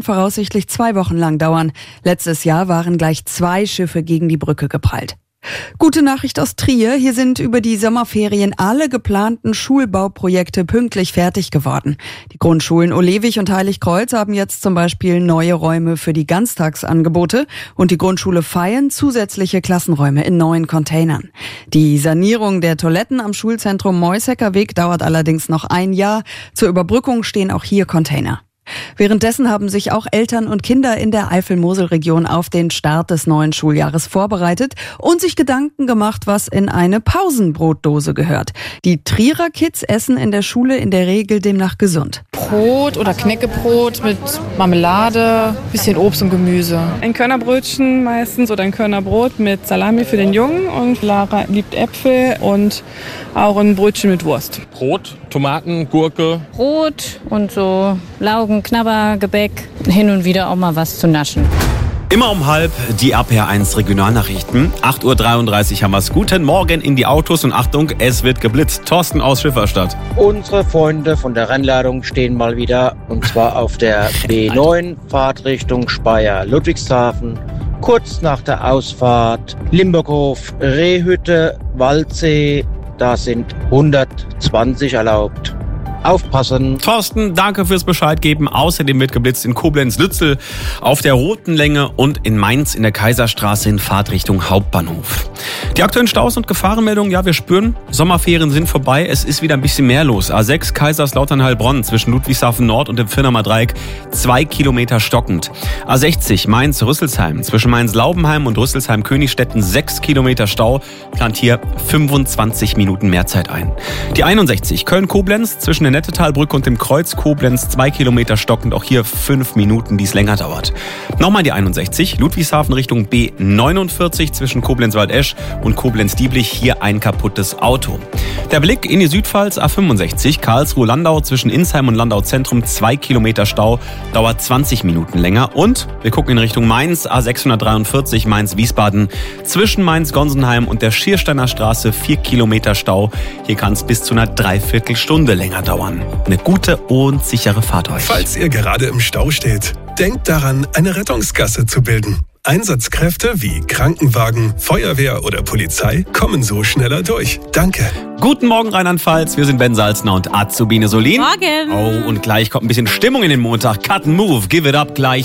voraussichtlich 2 Wochen lang dauern. Letztes Jahr waren gleich 2 Schiffe gegen die Brücke geprallt. Gute Nachricht aus Trier. Hier sind über die Sommerferien alle geplanten Schulbauprojekte pünktlich fertig geworden. Die Grundschulen Olewig und Heiligkreuz haben jetzt zum Beispiel neue Räume für die Ganztagsangebote und die Grundschule Vaihyen zusätzliche Klassenräume in neuen Containern. Die Sanierung der Toiletten am Schulzentrum Moishecker Weg dauert allerdings noch 1 Jahr. Zur Überbrückung stehen auch hier Container. Währenddessen haben sich auch Eltern und Kinder in der Eifel-Mosel-Region auf den Start des neuen Schuljahres vorbereitet und sich Gedanken gemacht, was in eine Pausenbrotdose gehört. Die Trierer Kids essen in der Schule in der Regel demnach gesund. Brot oder Knäckebrot mit Marmelade, bisschen Obst und Gemüse. Ein Körnerbrötchen meistens oder ein Körnerbrot mit Salami für den Jungen und Lara liebt Äpfel und auch ein Brötchen mit Wurst. Brot, Tomaten, Gurke. Brot und so Laugen, Knabber, Gebäck, hin und wieder auch mal was zu naschen. Immer um 12:30 die RPR1 Regionalnachrichten. 8:33 Uhr haben wir's. Guten Morgen in die Autos und Achtung, es wird geblitzt. Thorsten aus Schifferstadt. Unsere Freunde von der Rennladung stehen mal wieder, und zwar auf der B9, Fahrtrichtung Speyer-Ludwigshafen. Kurz nach der Ausfahrt Limburghof, Rehhütte, Waldsee, da sind 120 erlaubt. Aufpassen. Thorsten, danke fürs Bescheid geben. Außerdem wird geblitzt in Koblenz-Lützel auf der Roten Länge und in Mainz in der Kaiserstraße in Fahrtrichtung Hauptbahnhof. Die aktuellen Staus und Gefahrenmeldungen, ja, wir spüren, Sommerferien sind vorbei. Es ist wieder ein bisschen mehr los. A6 Kaiserslautern-Heilbronn zwischen Ludwigshafen Nord und dem Firnamer Dreieck 2 Kilometer stockend. A60 Mainz-Rüsselsheim zwischen Mainz-Laubenheim und Rüsselsheim-Königstetten 6 Kilometer Stau. Plant hier 25 Minuten Mehrzeit ein. Die 61 Köln-Koblenz zwischen der Nettetalbrücke und dem Kreuz Koblenz 2 Kilometer stockend. Auch hier 5 Minuten, die es länger dauert. Nochmal die 61 Ludwigshafen Richtung B49 zwischen Koblenz-Waldesch und Koblenz-Dieblich. Hier ein kaputtes Auto. Der Blick in die Südpfalz A65 Karlsruhe-Landau zwischen Insheim und Landau Zentrum 2 Kilometer Stau, dauert 20 Minuten länger. Und wir gucken in Richtung Mainz A643 Mainz-Wiesbaden zwischen Mainz-Gonsenheim und der Schiersteiner Straße 4 Kilometer Stau. Hier kann es bis zu einer Dreiviertelstunde länger dauern. Eine gute und sichere Fahrt euch. Falls ihr gerade im Stau steht, denkt daran, eine Rettungsgasse zu bilden. Einsatzkräfte wie Krankenwagen, Feuerwehr oder Polizei kommen so schneller durch. Danke. Guten Morgen Rheinland-Pfalz, wir sind Ben Salzner und Azubine Solin. Morgen. Oh, und gleich kommt ein bisschen Stimmung in den Montag. Cut and Move, give it up gleich.